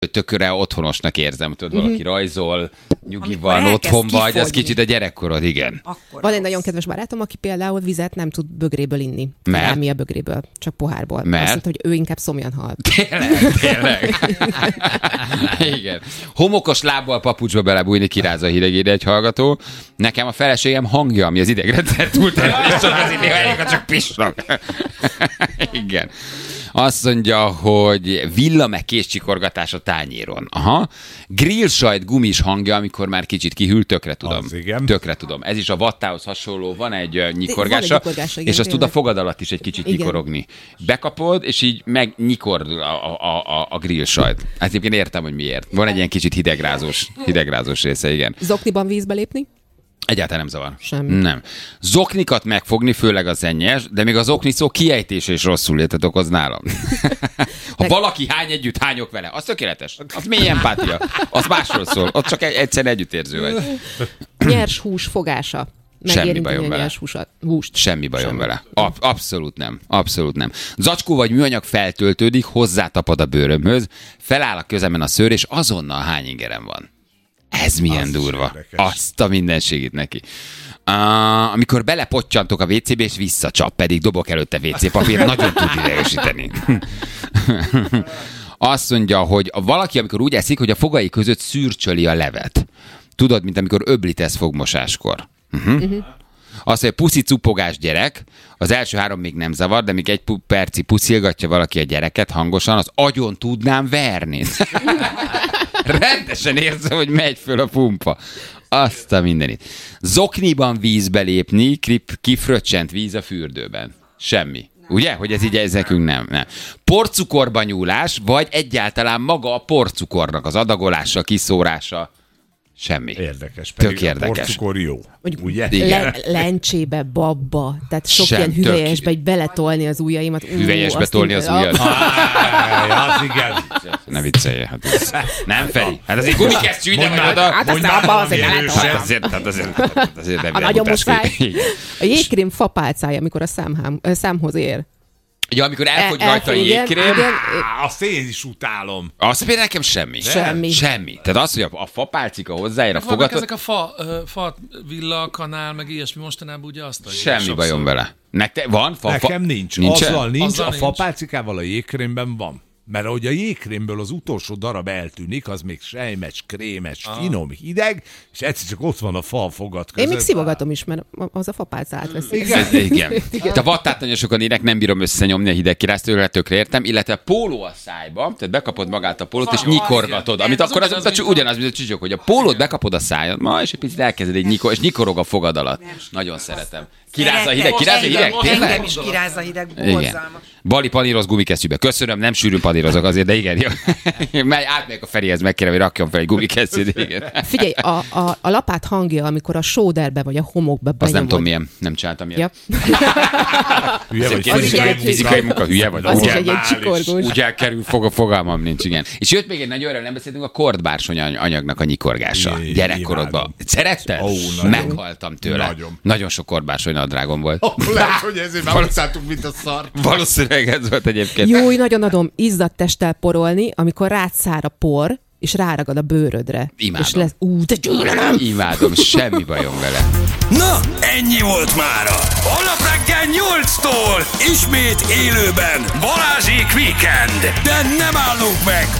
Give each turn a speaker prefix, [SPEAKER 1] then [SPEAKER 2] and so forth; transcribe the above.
[SPEAKER 1] tökre otthonosnak érzem, tudod, valaki rajzol, nyugi van, otthon vagy, az kicsit a gyerekkorod, igen.
[SPEAKER 2] Akkor van egy nagyon kedves barátom, aki például vizet nem tud bögréből inni.
[SPEAKER 1] Mert?
[SPEAKER 2] Nem a bögréből, csak pohárból.
[SPEAKER 1] Mert?
[SPEAKER 2] Azt mondta, hogy ő inkább szomjan hal.
[SPEAKER 1] Tényleg. Igen. Homokos lábbal papucsba belebújni, kirázza a hidegére egy hallgató. Nekem a feleségem hangja, ami az idegrendszer túlterheléssel az ideg, csak pisnak. Igen. Azt mondja, hogy villa-meg kézcsikorgatás a tányéron. Aha. Grill sajt gumis hangja, amikor már kicsit kihűl, tökre tudom. Tökre tudom. Ez is a vattához hasonló, van egy nyikorgása, és azt tud a fogad alatt is egy kicsit nyikorogni. Bekapod, és így megnyikord a grill sajt. Hát egyébként értem, hogy miért. Van egy ilyen kicsit hidegrázós része, igen.
[SPEAKER 2] Zokniban vízbe lépni?
[SPEAKER 1] Egyáltalán nem zavar.
[SPEAKER 2] Semmi.
[SPEAKER 1] Nem. Zoknikat megfogni, főleg a szennyes, de még az okni szó kiejtése is rosszul létet okoz nálam. Ha valaki hány együtt, hányok vele, az tökéletes. Az mély empátia. Az másról szól. Ott csak egyszerűen együttérző vagy.
[SPEAKER 2] Nyers hús fogása.
[SPEAKER 1] Semmi bajom vele.
[SPEAKER 2] Húst.
[SPEAKER 1] Semmi bajom vele. Abszolút nem. Abszolút nem. Zacskó vagy műanyag feltöltődik, hozzátapad a bőrömhöz, feláll a közemben a szőr, és azonnal hány ingerem van. Ez milyen az durva. Azt a mindenségét neki. Amikor belepottyantok a WC-be, és visszacsap, pedig dobok előtte WC papír, nagyon tud idegesíteni. Azt mondja, hogy valaki, amikor úgy eszik, hogy a fogai között szürcsöli a levet. Tudod, mint amikor öblítesz fogmosáskor. Azt mondja, puszi cupogás gyerek, az első 3 még nem zavar, de még egy percig puszilgatja valaki a gyereket hangosan, az agyon tudnám verni. Rendesen érzem, hogy megy föl a pumpa. Azt a mindenit. Zokniban vízbe lépni, kifröccsent víz a fürdőben. Semmi. Ugye? Hogy ez így nekünk nem. Porcukorba nyúlás, vagy egyáltalán maga a porcukornak az adagolása, kiszórása. Semmi.
[SPEAKER 3] Érdekes.
[SPEAKER 1] Tök érdekes.
[SPEAKER 3] A porcukor jó. Ugye?
[SPEAKER 2] Lencsébe, babba. Tehát sok ilyen hüvelyesbe, egy beletolni az ujjaimat.
[SPEAKER 1] Hüvelyesbe tolni az ujjad.
[SPEAKER 3] Az igen.
[SPEAKER 1] Ne viccelje. Hát ez... Nem, Feri. Hát azért gumikesztyű ide vagy oda.
[SPEAKER 2] Hát aztán abba azért
[SPEAKER 1] Azért nem
[SPEAKER 2] nagyon muszáj. A jégkrém fapálcája, amikor a számhoz ér.
[SPEAKER 1] Ja, amikor elfogy rajta a jégkrém.
[SPEAKER 3] Azt én is utálom.
[SPEAKER 1] Azt például nekem semmi. Semmi. Tehát az, hogy a fapálcika hozzáér a fogat.
[SPEAKER 4] Ezek a fa villa, kanál, meg ilyesmi mostanában ugye azt adja.
[SPEAKER 1] Semmi bajom vele. Van?
[SPEAKER 3] Nekem nincs. Azzal nincs. A fapálcikával a jégkrémben van. Mert ahogy a jégkrémből az utolsó darab eltűnik, az még sejmes, krémes, finom, hideg, és egyszer csak ott van a fa fogat között.
[SPEAKER 2] Én még szivogatom is, mert az a fapálca átveszi.
[SPEAKER 1] Igen. A vattát nagyon sokan írek, nem bírom összenyomni a hideg kiráztőre, tökre értem, illetve póló a szájba, tehát bekapod magát a pólót, és nyikorgatod. Amit akkor az ugyanaz, mint a csücsök, hogy a pólót bekapod a szájad, és egy picit elkezded és nyikorog a fogad alatt. Nagyon szeretem. Kiráz a hideg?
[SPEAKER 5] Engem is kiráz a hideg, borzalmas.
[SPEAKER 1] Bali paníroz gumikesztyűbe. Köszönöm, nem sűrűn panírozok azért, de igen. Átmegyek a Ferihez, megkérem, hogy rakjon fel egy gumikesztyűt. Igen.
[SPEAKER 2] Figyelj, a lapát hangja, amikor a sóderbe vagy a homokba benyomod.
[SPEAKER 1] Az nem tudom milyen, nem csináltam ilyen.
[SPEAKER 3] Hülye vagy
[SPEAKER 1] fizikai munka, hülye vagy.
[SPEAKER 2] Az is egy csikorgós.
[SPEAKER 1] Úgy elkerül, fogalmam nincs, igen. És jött még egy nagy öröm, nem beszéltünk, a kordbársony anyagnak a nyikorgása. Gyerekkorodban. Szeretted? Meghaltam tőle. Nagyon sok kordbársony nadrágom volt.
[SPEAKER 3] Lehet, hogy ezért már utáltuk, mint a szar.
[SPEAKER 1] Valószínűleg ez volt egyébként.
[SPEAKER 2] Jó, nagyon adom izzadt testtel porolni, amikor rád szár a por, és ráragad a bőrödre.
[SPEAKER 1] Imádom.
[SPEAKER 2] És lesz, de gyűlölöm!
[SPEAKER 1] Imádom, semmi bajom vele.
[SPEAKER 6] Na, ennyi volt mára. Holnap reggel 8-tól ismét élőben Balázsék Weekend. De nem állunk meg,